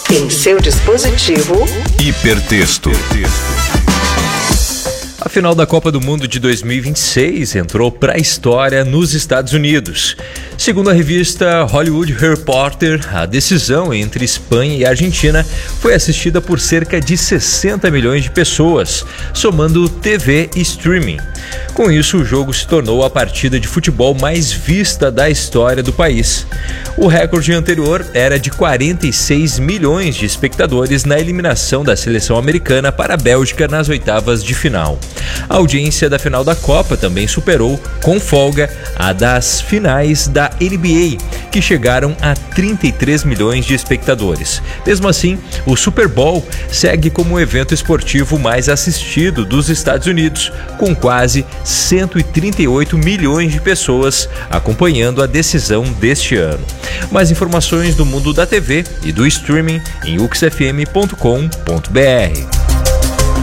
Em seu dispositivo, Hipertexto. A final da Copa do Mundo de 2026 entrou para a história nos Estados Unidos. Segundo a revista Hollywood Reporter, a decisão entre Espanha e Argentina foi assistida por cerca de 60 milhões de pessoas, somando TV e streaming. Com isso, o jogo se tornou a partida de futebol mais vista da história do país. O recorde anterior era de 46 milhões de espectadores na eliminação da seleção americana para a Bélgica nas oitavas de final. A audiência da final da Copa também superou, com folga, a das finais da NBA, que chegaram a 33 milhões de espectadores. Mesmo assim, o Super Bowl segue como o evento esportivo mais assistido dos Estados Unidos, com quase 138 milhões de pessoas acompanhando a decisão deste ano. Mais informações do mundo da TV e do streaming em uxfm.com.br.